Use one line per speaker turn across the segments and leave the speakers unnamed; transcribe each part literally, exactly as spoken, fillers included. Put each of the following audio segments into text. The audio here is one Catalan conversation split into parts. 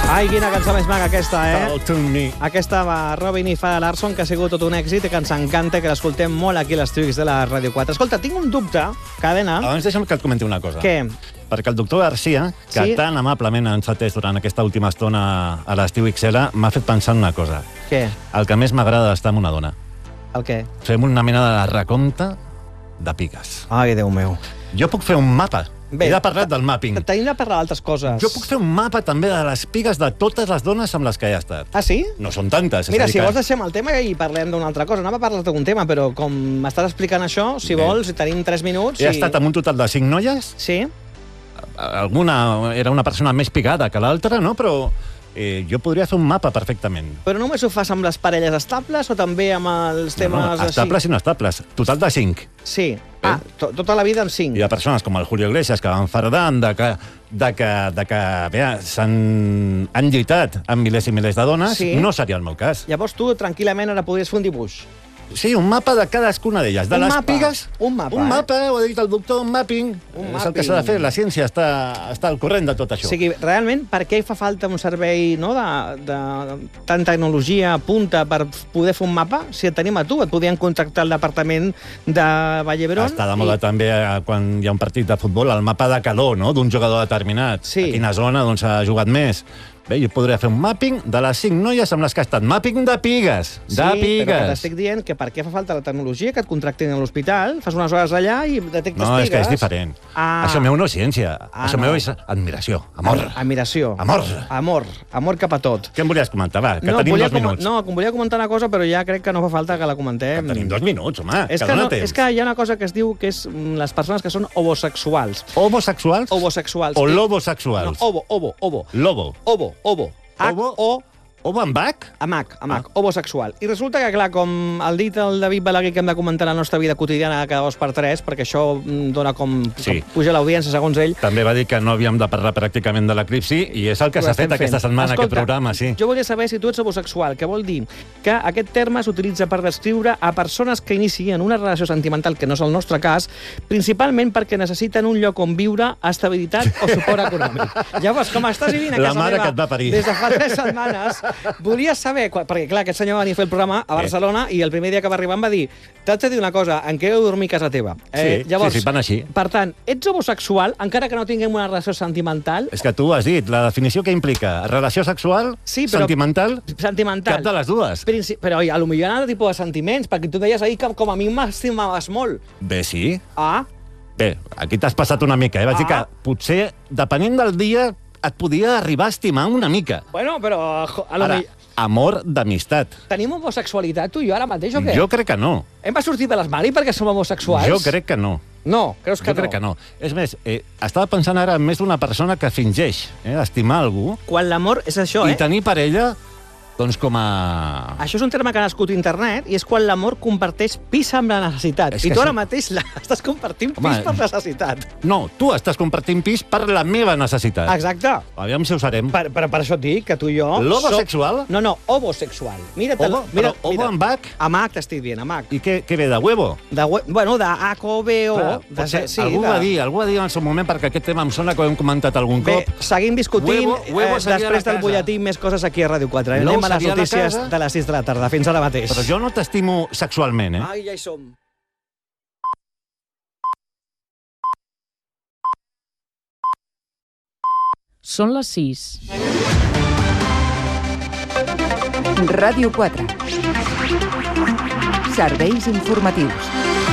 Ai, quina cançó més maca aquesta, eh?
Talk to me.
Aquesta va Robin i Farah Larson, que ha sigut tot un èxit i que ens encanta, que l'escoltem molt aquí a les Twix de la Ràdio quatre. Escolta, tinc un dubte, Cadena.
Abans deixa'm que et comenti una cosa.
Què?
Perquè el doctor Garcia, que
Sí?
tan amablement ens ha atès durant aquesta última estona a l'estiu X L, m'ha fet pensar en una cosa.
Què?
El que més m'agrada d'estar amb una dona.
El què?
Fem una mena de recompte de pigues.
Ai, Déu meu.
Jo puc fer un mapa.
Bé,
He de parlar del mapping.
Tenim de parlar d'altres coses.
Jo puc fer un mapa també de les pigues de totes les dones amb les que he estat.
Ah, sí?
No són tantes.
Mira,
és a dir
si
que...
vols deixem el tema i parlem d'una altra cosa. Anava a parlar d'algun tema, però com m'estàs explicant això, si
Bé.
vols, tenim tres minuts...
He
i...
estat amb un total de cinc noies.
Sí?
Alguna era una persona més picada que l'altra, no? Però eh, jo podria fer un mapa perfectament.
Però només ho fas amb les parelles estables o també amb els temes
no, no,
així?
estables i no estables. Total de cinc.
Sí. Ah, to tota la vida amb cinc.
Hi ha persones com el Julio Iglesias que van fardant de que, de que, de que bé, s'han han lluitat amb milers i milers de dones.
Sí.
No seria el meu cas.
Llavors tu, tranquil·lament, ara podries fer un dibuix.
Sí, un mapa de cadascuna d'elles. De
Un
les
mapa,
pigues...
un mapa,
Un
eh?
mapa, ho ha dit el doctor, un mapping.
Un
És el que s'ha de fer. La ciència està, està al corrent de tot
O
això.
sigui, realment, per què fa falta un servei no, de, de tant tecnologia punta per poder fer un mapa? Si et tenim a tu, et podien contractar al departament de Vall d'Hebron.
Està de moda
i...
també eh, quan hi ha un partit de futbol, el mapa de calor, no?, d'un jugador determinat.
Sí.
A quina zona doncs, s'ha jugat més. Bé, jo podria fer un mapping de les cinc noies amb les que ha estat. Mapping de pigues.
Sí,
De
però que
pigues.
t'estic dient que per què fa falta la tecnologia, que et contractin a l'hospital, fas unes hores allà i detectes
No,
pigues.
és que és diferent.
Ah.
Això meu no és ciència.
Ah,
Això
no.
meu és admiració, amor.
Admiració.
Amor.
Amor. Amor cap a tot.
Què em volies comentar? Va, que tenim
volia
dos
com-
minuts.
No, em volia comentar una cosa, però ja crec que no fa falta que la comentem.
Tenim dos minuts, home,
És
que
que,
dona
no,
temps.
és que hi ha una cosa que es diu que és mm, les persones que són homosexuals.
Homosexuals
Homosexuals.
o
I-
lobosexuals?
No, ovo, ovo, ovo.
Lobo.
Ovo, ovo. H,
Ovo?
O,
Ovo amb H?
amac, amac, ah. homosexual. I resulta que, clar, com el dit el David Balaguer, que hem de comentar la nostra vida quotidiana cada dos per tres, perquè això mm, dona com...
Sí.
com puja l'audiència, segons ell.
També va dir que no havíem de parlar pràcticament de l'eclipsi i és el que
Ho
s'ha
estem
fet aquesta
fent.
setmana,
Escolta,
aquest programa, sí.
Jo volia saber si tu ets homosexual, que vol dir que aquest terme s'utilitza per descriure a persones que inicien una relació sentimental, que no és el nostre cas, principalment perquè necessiten un lloc on viure, estabilitat o suport econòmic. Llavors, com estàs vivint a
La
casa
mare
meva
que et va parir.
des de fa tres setmanes, volia saber, quan- perquè clar, aquest senyor va venir a fer el programa a Barcelona i el primer dia que va arribar em va dir: t'haig de dir una cosa, en què heu de dormir a casa teva?
Sí, sí, sí, van així.
Per tant, ets homosexual, encara que no tinguem una relació sentimental?
És que tu has dit, la definició que implica relació sexual,
Sí, però-
sentimental,
Sentimental.
cap de les dues.
Princi però a lo millor hi ha un tipus de sentiments, perquè tu deies ahir que com a mi m'estimaves molt.
Bé, sí.
Ah,
Bé, aquí t'has passat una mica, eh? Vaig
Ah.
dir que potser, depenent del dia, et podia arribar a estimar una mica.
bueno, però jo, a lo
Ara,
millor...
amor d'amistat.
Tenim homosexualitat tu i jo ara mateix o què?
Jo crec que no.
Hem va sortir de l'armari perquè som homosexuals?
Jo crec que no.
No, creus que
jo
no?
crec que no. És més, eh, estava pensant ara en més d'una persona que fingeix eh, estimar algú
Quan l'amor és això,
i
eh?
tenir per ella, doncs, com a...
Això és un terme que ha nascut a internet i és quan l'amor comparteix pis amb la necessitat.
És
I
que
tu ara
sí.
mateix la, estàs compartint
Home,
pis per necessitat.
No, tu estàs compartint pis per la meva necessitat.
Exacte.
Aviam si ho serem.
Per, per, per això et dic que tu i jo...
L'homosexual?
som- No, no, homosexual. Mira't,
Ovo?
mira,
Però ovo amb H?
Amac, t'estic dient, amac.
I què, què ve, de huevo?
De, hue- bueno, de H O B O.
Clar,
de,
potser
sí,
algú
de...
va dir, algú va dir en el seu moment, perquè aquest tema em sona que ho hem comentat algun
Bé,
cop.
seguim discutint
Huevo- huevo
eh,
seria
després
la
del
casa.
butlletí més coses aquí a Ràdio quatre.
L'ou
Anem a les
seria la
notícies
casa.
de les sis de la tarda. Fins ara mateix.
Però jo no t'estimo sexualment, eh?
Ai, ja hi som.
Són les sis.
Ràdio quatre. Serveis informatius.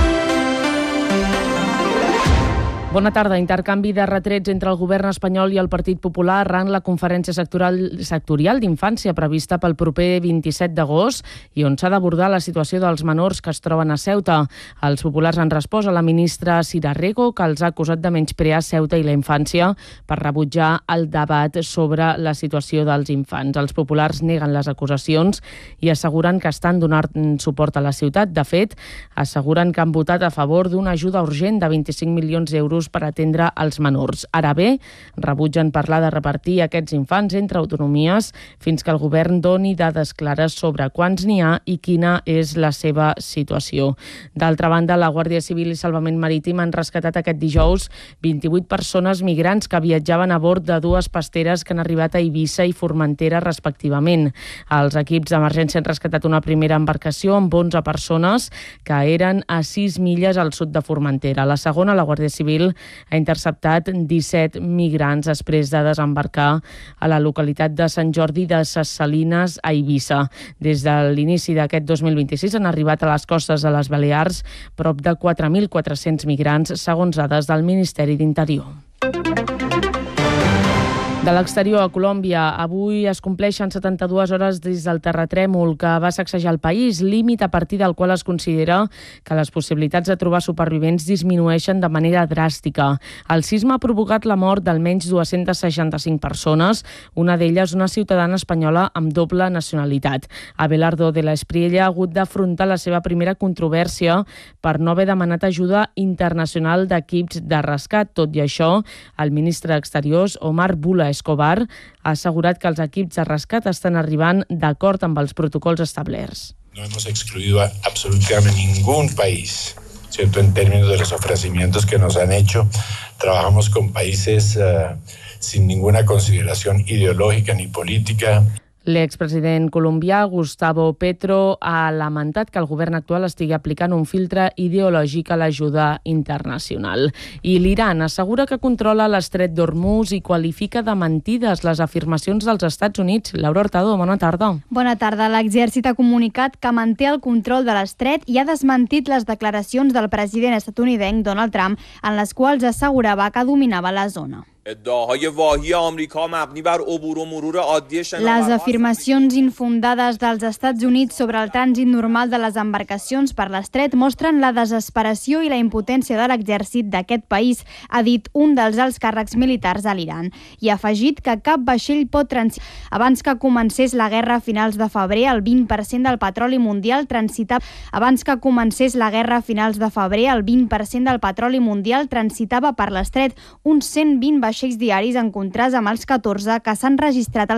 Bona tarda. Intercanvi de retrets entre el govern espanyol i el Partit Popular arran la conferència sectorial, sectorial d'infància prevista pel proper vint-i-set d'agost i on s'ha d'abordar la situació dels menors que es troben a Ceuta. Els populars han respost a la ministra Sira Rego, que els ha acusat de menysprear Ceuta i la infància per rebutjar el debat sobre la situació dels infants. Els populars neguen les acusacions i asseguren que estan donant suport a la ciutat. De fet, asseguren que han votat a favor d'una ajuda urgent de vint-i-cinc milions d'euros previstos per atendre els menors. Ara bé, rebutgen parlar de repartir aquests infants entre autonomies fins que el govern doni dades clares sobre quants n'hi ha i quina és la seva situació. D'altra banda, la Guàrdia Civil i Salvament Marítim han rescatat aquest dijous vint-i-vuit persones migrants que viatjaven a bord de dues pasteres que han arribat a Eivissa i Formentera, respectivament. Els equips d'emergència han rescatat una primera embarcació amb onze persones que eren a sis milles al sud de Formentera. La segona, la Guàrdia Civil, ha interceptat disset migrants després de desembarcar a la localitat de Sant Jordi de Ses Salines, a Eivissa. Des de l'inici d'aquest dos mil vint-i-sis han arribat a les costes de les Balears prop de quatre mil quatre-cents migrants, segons dades del Ministeri d'Interior. De l'exterior a Colòmbia, avui es compleixen setanta-dues hores des del terratrèmol que va sacsejar el país, límit a partir del qual es considera que les possibilitats de trobar supervivents disminueixen de manera dràstica. El sisme ha provocat la mort d'almenys dues-centes seixanta-cinc persones, una d'elles una ciutadana espanyola amb doble nacionalitat. Abelardo de la Espriella ha hagut d'afrontar la seva primera controvèrsia per no haver demanat ajuda internacional d'equips de rescat. Tot i això, el ministre d'Exteriors, Omar Bula Escobar, ha assegurat que els equips de rescat estan arribant d'acord amb els protocols establerts.
No hemos excluido a absolutamente ningún país, ¿cierto? En términos de los ofrecimientos que nos han hecho, trabajamos con países uh, sin ninguna consideración ideológica ni política.
L'expresident colombià Gustavo Petro ha lamentat que el govern actual estigui aplicant un filtre ideològic a l'ajuda internacional. I l'Iran assegura que controla l'estret d'Hormuz i qualifica de mentides les afirmacions dels Estats Units. Laura Hurtado, bona tarda.
Bona tarda. L'exèrcit ha comunicat que manté el control de l'estret i ha desmentit les declaracions del president estatunidenc Donald Trump en les quals assegurava que dominava la zona. Les afirmacions infundades dels Estats Units sobre el trànsit normal de les embarcacions per l'estret mostren la desesperació i la impotència de l'exèrcit d'aquest país, ha dit un dels alts càrrecs militars a l'Iran. I ha afegit que cap vaixell pot transitar. Abans que comencés la guerra a finals de febrer, el vint per cent del petroli mundial transitava Abans que comencés la guerra a finals de febrer, el vint per cent del petroli mundial transitava per l'estret, uns cent vint vaixells diaris en contrast amb els catorze que s'han registrat al